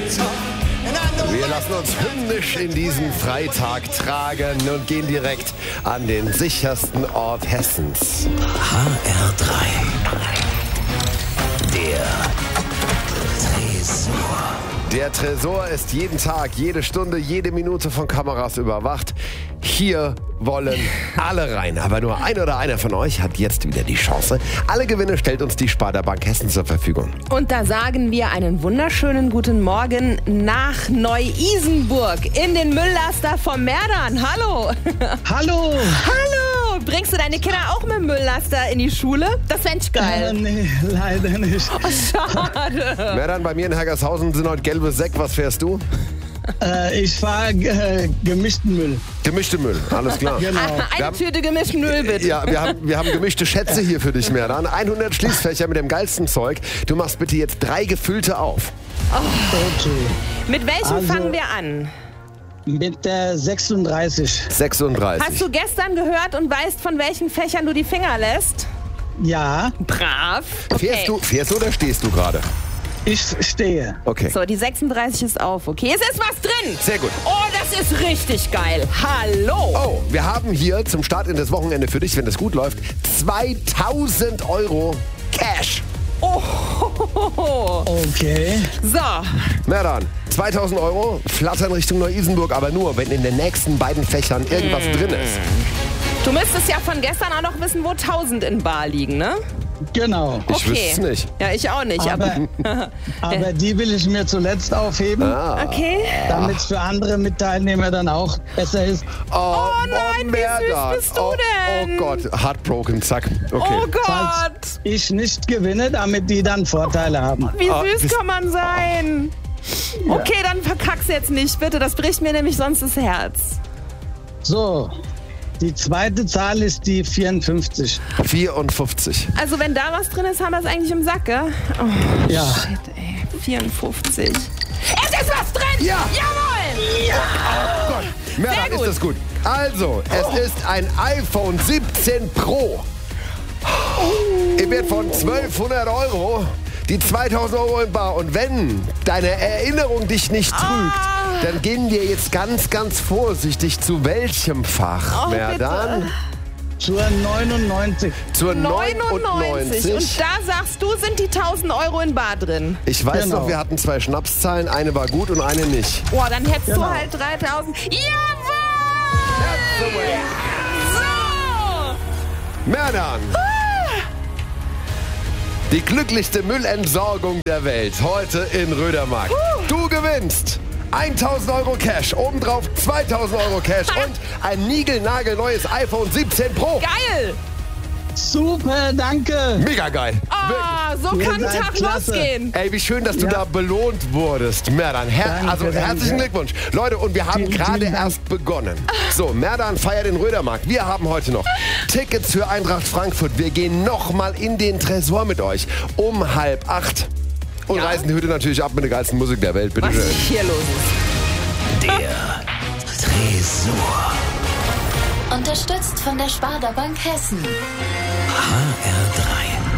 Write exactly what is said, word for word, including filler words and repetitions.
Wir lassen uns hymnisch in diesen Freitag tragen und gehen direkt an den sichersten Ort Hessens. H R drei. Der Tresor. Der Tresor ist jeden Tag, jede Stunde, jede Minute von Kameras überwacht. Hier wollen alle rein. Aber nur ein oder einer von euch hat jetzt wieder die Chance. Alle Gewinne stellt uns die Sparda Bank Hessen zur Verfügung. Und da sagen wir einen wunderschönen guten Morgen nach Neu-Isenburg in den Mülllaster vom Merdan. Hallo. Hallo. Hallo. Bringst du deine Kinder auch mit dem Mülllaster in die Schule? Das fänd ich geil. Äh, nee, leider nicht. Oh, schade. Merdan, bei mir in Hergershausen sind heute gelbe Säck. Was fährst du? Äh, ich fahre äh, gemischten Müll. Gemischte Müll, alles klar. Genau. Eine haben- Tüte gemischten Müll, bitte. Ja, wir haben, wir haben gemischte Schätze hier für dich, Merdan. hundert Schließfächer mit dem geilsten Zeug. Du machst bitte jetzt drei gefüllte auf. Okay. Mit welchem Also- fangen wir an? Mit der sechsunddreißig. sechsunddreißig. Hast du gestern gehört und weißt, von welchen Fächern du die Finger lässt? Ja, Brav. Okay. Fährst du, fährst du oder stehst du gerade? ich stehe. Okay. So, die sechsunddreißig ist auf, okay? Es ist was drin. Sehr gut. Oh, das ist richtig geil. Hallo. Oh, wir haben hier zum Start in das Wochenende für dich, wenn es gut läuft, zweitausend Euro Cash. Oh. Okay. So, Merdan, zweitausend Euro flattern Richtung Neu-Isenburg, aber nur, wenn in den nächsten beiden Fächern irgendwas drin ist. du müsstest ja von gestern auch noch wissen, wo tausend in Bar liegen, ne? Genau. Ich Okay. wüsste es nicht. Ja, ich auch nicht. Aber, Aber, aber die will ich mir zuletzt aufheben, Ah. okay. damit es für andere Mitteilnehmer dann auch besser ist. Oh, nein, wie süß bist du oh, denn? Oh Gott, heartbroken, zack. Okay. Oh Gott. Falls ich nicht gewinne, damit die dann Vorteile haben. Wie Ah, süß bist- kann man sein? Okay, dann verkack's jetzt nicht, bitte. Das bricht mir nämlich sonst das Herz. So, die zweite Zahl ist die vierundfünfzig. vierundfünfzig. Also wenn da was drin ist, haben wir es eigentlich im Sack, gell? Oh, Ja. shit, ey. vierundfünfzig. Es ist was drin! Ja. Jawohl! Oh Gott, Merdan, gut. ist das gut. Also, es ist ein iPhone siebzehn Pro. Im Wert von zwölfhundert Euro. Die zweitausend Euro in Bar. Und wenn deine Erinnerung dich nicht trügt, Ah. dann gehen wir jetzt ganz, ganz vorsichtig zu welchem Fach, Oh, Merdan? bitte. Zur neunundneunzig. Zur neunundneunzig. neunundneunzig. Und da sagst du, sind die tausend Euro in Bar drin. Ich weiß Genau. noch, wir hatten zwei Schnapszahlen. Eine war gut und eine nicht. Boah, dann hättest Genau. du halt dreitausend. Jawohl! So! Merdan. Die glücklichste Müllentsorgung der Welt. Heute in Rödermark. Du gewinnst tausend Euro Cash. Obendrauf zweitausend Euro Cash. Und ein niegelnagelneues iPhone siebzehn Pro. Geil! Super, danke. Mega geil. Ah, so Ihr kann ein seid Tag klasse. losgehen. Ey, wie schön, dass du Ja. da belohnt wurdest, Merdan. Her Danke, also danke. herzlichen Glückwunsch. Leute, und wir haben Vielen, gerade vielen Dank. erst begonnen. So, Merdan feiert den Rödermarkt. Wir haben heute noch Tickets für Eintracht Frankfurt. Wir gehen nochmal in den Tresor mit euch um halb acht. Und Ja. reißen die Hütte natürlich ab mit der geilsten Musik der Welt. Bitte Was schön. hier los ist. Der Tresor. Unterstützt von der Sparda Bank Hessen. H R drei.